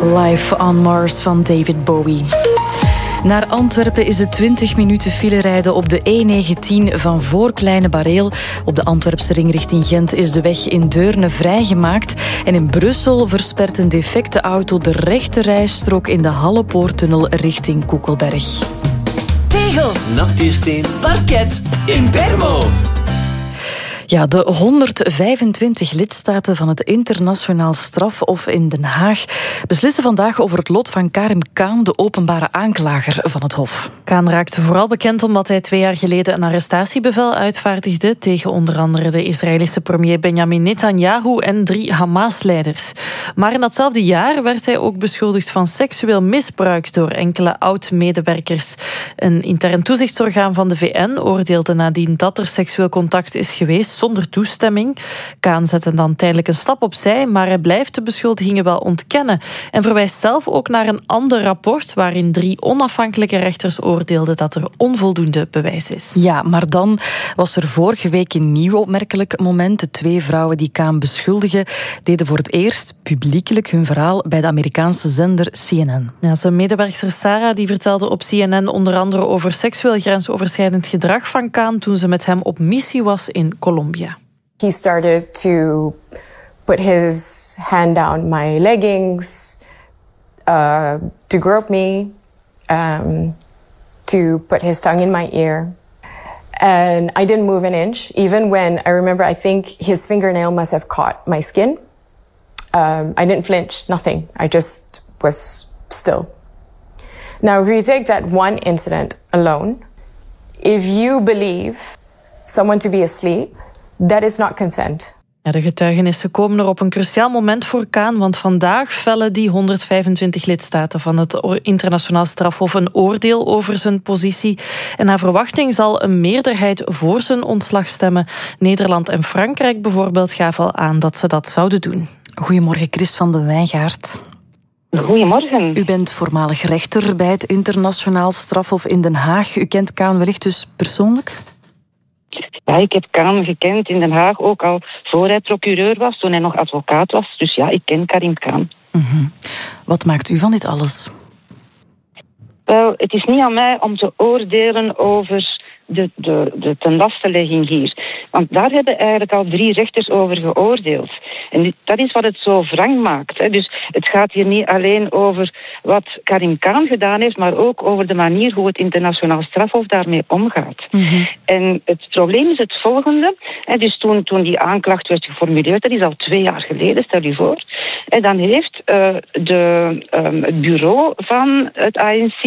Life on Mars van David Bowie. Naar Antwerpen is het 20 minuten file rijden op de E19 van voor Kleine Bareel. Op de Antwerpse ring richting Gent is de weg in Deurne vrijgemaakt. En in Brussel verspert een defecte auto de rechte rijstrook in de Hallepoortunnel richting Koekelberg. Tegels, natuursteen, parket, Impermo. Ja, de 125 lidstaten van het internationaal strafhof in Den Haag beslissen vandaag over het lot van Karim Khan, de openbare aanklager van het hof. Khan raakte vooral bekend omdat hij 2 jaar geleden een arrestatiebevel uitvaardigde tegen onder andere de Israëlische premier Benjamin Netanyahu en 3 Hamas-leiders. Maar in datzelfde jaar werd hij ook beschuldigd van seksueel misbruik door enkele oud-medewerkers. Een intern toezichtsorgaan van de VN oordeelde nadien dat er seksueel contact is geweest zonder toestemming. Khan zette dan tijdelijk een stap opzij, maar hij blijft de beschuldigingen wel ontkennen en verwijst zelf ook naar een ander rapport waarin 3 onafhankelijke rechters oordeelden dat er onvoldoende bewijs is. Ja, maar dan was er vorige week een nieuw opmerkelijk moment. De 2 vrouwen die Khan beschuldigen deden voor het eerst publiekelijk hun verhaal bij de Amerikaanse zender CNN. Ja, zijn medewerkster Sarah die vertelde op CNN onder andere over seksueel grensoverschrijdend gedrag van Khan toen ze met hem op missie was in Colombia. He started to put his hand down my leggings, to grope me, to put his tongue in my ear. And I didn't move an inch, even when I remember, I think his fingernail must have caught my skin. I didn't flinch, nothing. I just was still. Now, if you take that one incident alone, if you believe someone to be asleep, that is not consent. Ja, de getuigenissen komen er op een cruciaal moment voor Khan, want vandaag vellen die 125 lidstaten van het internationaal strafhof een oordeel over zijn positie. En naar verwachting zal een meerderheid voor zijn ontslag stemmen. Nederland en Frankrijk bijvoorbeeld gaven al aan dat ze dat zouden doen. Goedemorgen, Chris van den Wijngaard. Goedemorgen. U bent voormalig rechter bij het internationaal strafhof in Den Haag. U kent Khan wellicht dus persoonlijk? Ja, ik heb Khan gekend in Den Haag ook al voor hij procureur was, toen hij nog advocaat was. Dus ja, ik ken Karim Khan. Mm-hmm. Wat maakt u van dit alles? Wel, het is niet aan mij om te oordelen over de tenlastelegging hier. Want daar hebben eigenlijk al 3 rechters over geoordeeld. En dat is wat het zo wrang maakt. Hè. Dus het gaat hier niet alleen over wat Karim Khan gedaan heeft, maar ook over de manier hoe het internationaal strafhof daarmee omgaat. Mm-hmm. En het probleem is het volgende. Hè, dus toen die aanklacht werd geformuleerd, dat is al 2 jaar geleden, stel je voor. En dan heeft het bureau van het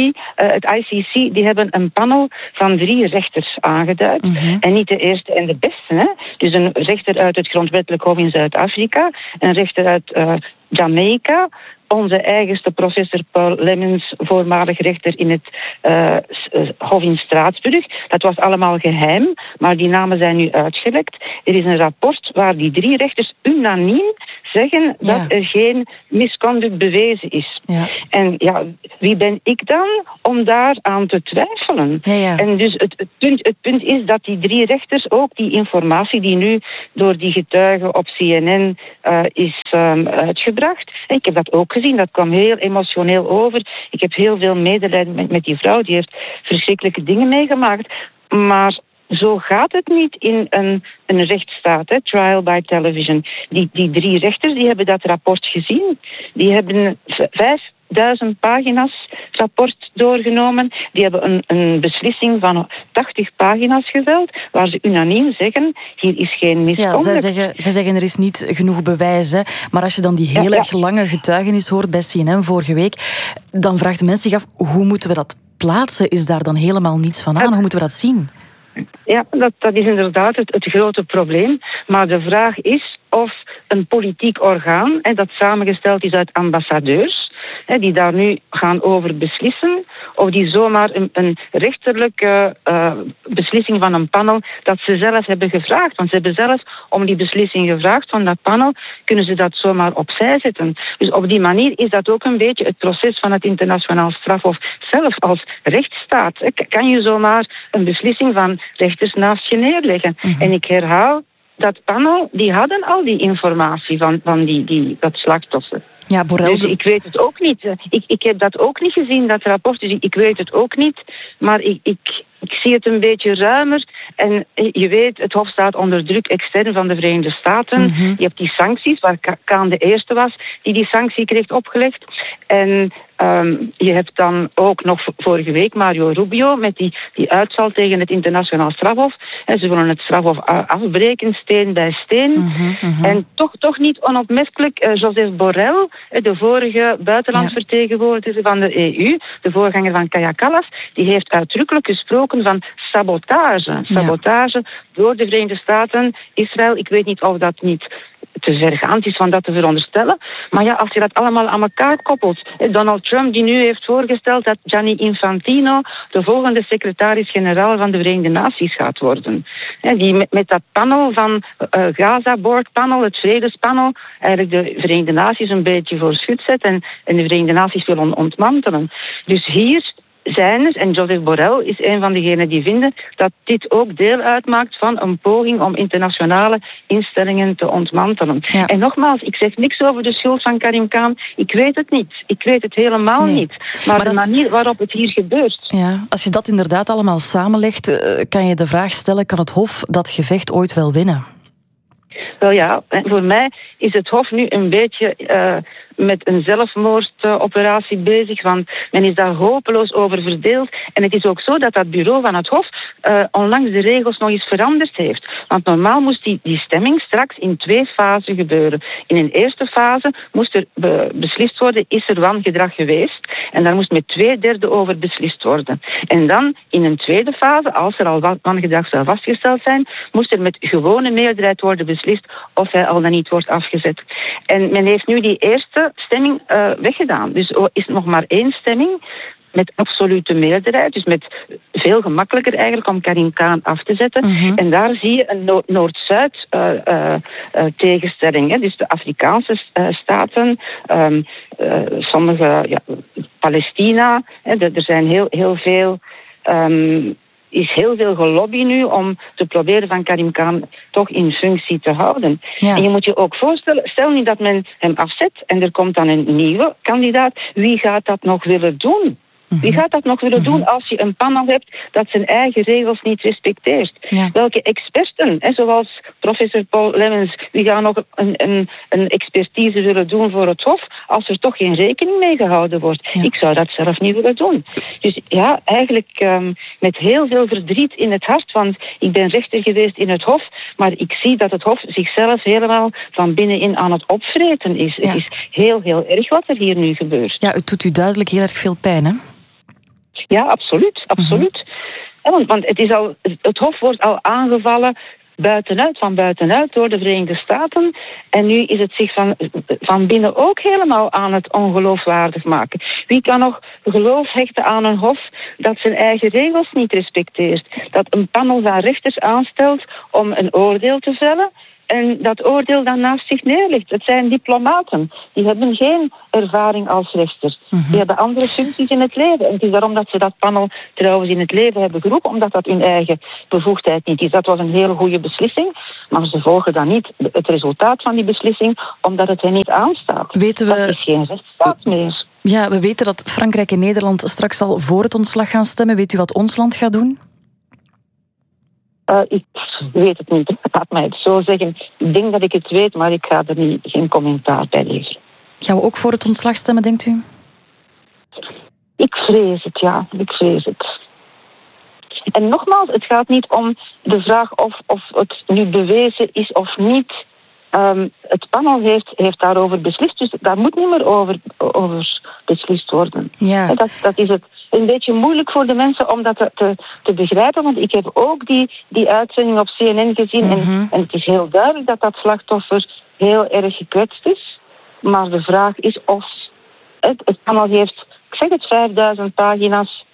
ICC, die hebben een panel van 3 rechters aangeduid. Mm-hmm. En niet de eerste en de beste. Hè. Dus een rechter uit het grondwettelijk hof in Zuid-Afrika, een rechter uit Jamaica, onze eigenste professor Paul Lemmens, voormalig rechter in het hof in Straatsburg. Dat was allemaal geheim, maar die namen zijn nu uitgelekt. Er is een rapport waar die 3 rechters unaniem zeggen dat er geen misconduct bewezen is. Ja. En ja, wie ben ik dan om daar aan te twijfelen? Ja. En dus het punt is dat die 3 rechters ook die informatie die nu door die getuigen op CNN is uitgebracht. En ik heb dat ook gezien, dat kwam heel emotioneel over. Ik heb heel veel medelijden met die vrouw, die heeft verschrikkelijke dingen meegemaakt. Maar zo gaat het niet in een rechtsstaat, hè, trial by television. Die 3 rechters die hebben dat rapport gezien. Die hebben 5000 pagina's rapport doorgenomen. Die hebben een beslissing van 80 pagina's geveld, waar ze unaniem zeggen, hier is geen misconduct. Ja, zij zeggen er is niet genoeg bewijs. Hè. Maar als je dan die heel erg lange getuigenis hoort bij CNN vorige week, dan vraagt de mensen zich af, hoe moeten we dat plaatsen? Is daar dan helemaal niets van aan? Hoe moeten we dat zien? Ja, dat is inderdaad het grote probleem. Maar de vraag is of een politiek orgaan, dat samengesteld is uit ambassadeurs, die daar nu gaan over beslissen, of die zomaar een rechterlijke beslissing van een panel dat ze zelf hebben gevraagd. Want ze hebben zelf om die beslissing gevraagd van dat panel, kunnen ze dat zomaar opzij zetten. Dus op die manier is dat ook een beetje het proces van het internationaal strafhof zelf als rechtsstaat. Kan je zomaar een beslissing van rechters naast je neerleggen? Mm-hmm. En ik herhaal, dat panel, die hadden al die informatie van dat slachtoffer. Ja, Borrell... Dus ik weet het ook niet. Ik heb dat ook niet gezien, dat rapport, dus ik weet het ook niet. Maar ik zie het een beetje ruimer. En je weet, het Hof staat onder druk extern van de Verenigde Staten. Je hebt die sancties, waar Kaan de eerste was die sanctie kreeg opgelegd. En je hebt dan ook nog vorige week Mario Rubio met die uitval tegen het internationaal strafhof. En ze willen het strafhof afbreken, steen bij steen. En toch niet onopmerkelijk, Josep Borrell, de vorige buitenlandvertegenwoordiger van de EU, de voorganger van Kaja Kallas, die heeft uitdrukkelijk gesproken van sabotage. Sabotage door de Verenigde Staten, Israël. Ik weet niet of dat niet te vergaand is van dat te veronderstellen. Maar ja, als je dat allemaal aan elkaar koppelt. Donald Trump die nu heeft voorgesteld dat Gianni Infantino de volgende secretaris-generaal van de Verenigde Naties gaat worden. Die met dat panel van Gaza Board Panel, het vredespanel, eigenlijk de Verenigde Naties een beetje voor schut zet en de Verenigde Naties wil ontmantelen. Dus hier zijn er, en Josep Borrell is een van degenen die vinden dat dit ook deel uitmaakt van een poging om internationale instellingen te ontmantelen. Ja. En nogmaals, ik zeg niks over de schuld van Karim Khan. Ik weet het niet. Ik weet het helemaal niet. Maar de manier waarop het hier gebeurt. Ja, als je dat inderdaad allemaal samenlegt, kan je de vraag stellen, kan het Hof dat gevecht ooit wel winnen? Wel ja, voor mij is het Hof nu een beetje met een zelfmoordoperatie bezig, want men is daar hopeloos over verdeeld. En het is ook zo dat bureau van het Hof onlangs de regels nog eens veranderd heeft. Want normaal moest die stemming straks in 2 fasen gebeuren. In een eerste fase moest er beslist worden, is er wangedrag geweest? En daar moest met 2/3 over beslist worden. En dan in een tweede fase, als er al wangedrag zou vastgesteld zijn, moest er met gewone meerderheid worden beslist of hij al dan niet wordt afgezet. En men heeft nu die eerste stemming weggedaan. Dus is nog maar 1 stemming met absolute meerderheid, dus met veel gemakkelijker eigenlijk om Karim Khan af te zetten. En daar zie je een Noord-Zuid tegenstelling. Hè. Dus de Afrikaanse staten, sommige Palestina, hè, er zijn heel veel is heel veel gelobby nu om te proberen van Karim Khan toch in functie te houden. Ja. En je moet je ook voorstellen, stel nu dat men hem afzet en er komt dan een nieuwe kandidaat, wie gaat dat nog willen doen? Wie gaat dat nog willen doen als je een panel hebt dat zijn eigen regels niet respecteert? Ja. Welke experten, zoals professor Paul Lemmens, die gaan nog een expertise willen doen voor het Hof als er toch geen rekening mee gehouden wordt? Ja. Ik zou dat zelf niet willen doen. Dus ja, eigenlijk met heel veel verdriet in het hart, want ik ben rechter geweest in het Hof, maar ik zie dat het Hof zichzelf helemaal van binnenin aan het opvreten is. Ja. Het is heel, heel erg wat er hier nu gebeurt. Ja, het doet u duidelijk heel erg veel pijn, hè? Ja, absoluut. Ja, want het Hof wordt al aangevallen van buitenuit door de Verenigde Staten. En nu is het zich van binnen ook helemaal aan het ongeloofwaardig maken. Wie kan nog geloof hechten aan een Hof dat zijn eigen regels niet respecteert? Dat een panel van rechters aanstelt om een oordeel te vellen en dat oordeel dan naast zich neerlegt. Het zijn diplomaten. Die hebben geen ervaring als rechter. Die hebben andere functies in het leven. En het is daarom dat ze dat panel trouwens in het leven hebben geroepen, omdat dat hun eigen bevoegdheid niet is. Dat was een hele goede beslissing, maar ze volgen dan niet het resultaat van die beslissing, omdat het hen niet aanstaat. Dat is geen rechtsstaat meer. Ja, we weten dat Frankrijk en Nederland straks al voor het ontslag gaan stemmen. Weet u wat ons land gaat doen? Ik weet het niet. Laat mij het zo zeggen. Ik denk dat ik het weet, maar ik ga er geen commentaar bij leveren. Gaan we ook voor het ontslag stemmen, denkt u? Ik vrees het, ja. Ik vrees het. En nogmaals, het gaat niet om de vraag of het nu bewezen is of niet. Het panel heeft daarover beslist, dus daar moet niet meer over beslist worden. Ja. Dat is het. Een beetje moeilijk voor de mensen om dat te begrijpen, want ik heb ook die uitzending op CNN gezien en het is heel duidelijk dat dat slachtoffer heel erg gekwetst is. Maar de vraag is of het panel heeft, ik zeg het, 5000 pagina's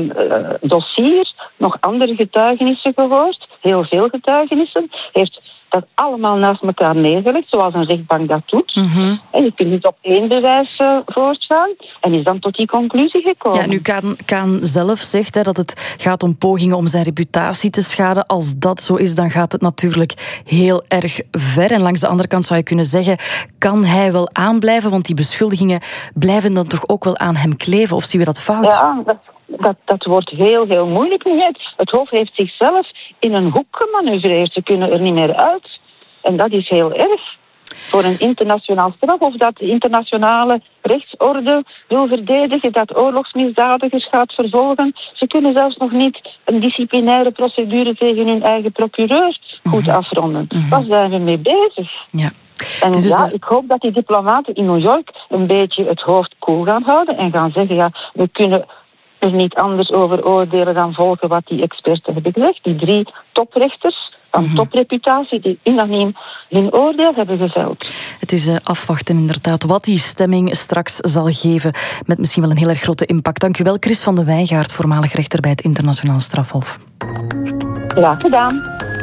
dossier, nog andere getuigenissen gehoord, heel veel getuigenissen, heeft dat allemaal naast elkaar neergelegd, zoals een rechtbank dat doet. Mhm. En je kunt niet op één bewijs voortgaan en is dan tot die conclusie gekomen. Ja, nu Kaan zelf zegt dat het gaat om pogingen om zijn reputatie te schaden. Als dat zo is, dan gaat het natuurlijk heel erg ver. En langs de andere kant zou je kunnen zeggen, kan hij wel aanblijven? Want die beschuldigingen blijven dan toch ook wel aan hem kleven? Of zien we dat fout? Ja, dat wordt heel, heel moeilijk nu. Het Hof heeft zichzelf in een hoek gemanoeuvreerd. Ze kunnen er niet meer uit. En dat is heel erg. Voor een internationaal straf, of dat de internationale rechtsorde wil verdedigen, dat oorlogsmisdadigers gaat vervolgen. Ze kunnen zelfs nog niet een disciplinaire procedure tegen hun eigen procureur goed afronden. Daar zijn we mee bezig. Ja. En Dus ik hoop dat die diplomaten in New York een beetje het hoofd koel gaan houden en gaan zeggen, we kunnen er niet anders over oordelen dan volgen wat die experten hebben gezegd. Die 3 toprechters van topreputatie die unaniem hun oordeel hebben geveld. Het is afwachten inderdaad wat die stemming straks zal geven, met misschien wel een heel erg grote impact. Dank u wel, Chris van de Wijngaard, voormalig rechter bij het Internationaal Strafhof. Graag gedaan.